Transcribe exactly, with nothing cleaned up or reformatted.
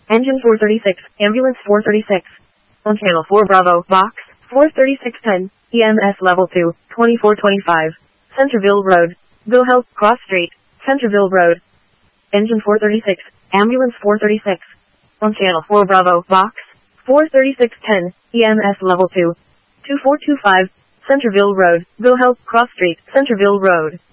Engine four thirty-six, Ambulance four thirty-six. On Channel four Bravo, Box, four thirty-six ten, E M S Level two, twenty-four twenty-five. Centerville Road. Wilhelm, Cross Street, Centerville Road. Engine four thirty-six, Ambulance four thirty-six. On Channel four Bravo, Box, four thirty-six ten, E M S Level two, twenty-four twenty-five. Centerville Road, Wilhelm, Cross Street, Centerville Road.